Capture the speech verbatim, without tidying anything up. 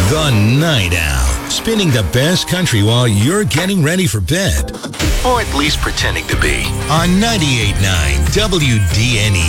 The Night Owl, spinning the best country while you're getting ready for bed. Or at least pretending to be. On ninety-eight point nine W D N E.